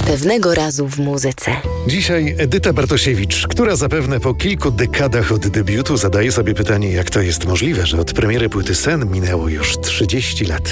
Pewnego razu w muzyce. Dzisiaj Edyta Bartosiewicz, która zapewne po kilku dekadach od debiutu zadaje sobie pytanie, jak to jest możliwe, że od premiery płyty Sen minęło już 30 lat.